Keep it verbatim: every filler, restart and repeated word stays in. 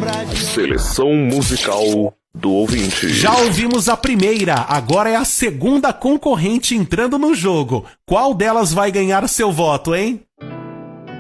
Seleção musical do ouvinte. Já ouvimos a primeira, agora é a segunda concorrente entrando no jogo. Qual delas vai ganhar seu voto, hein?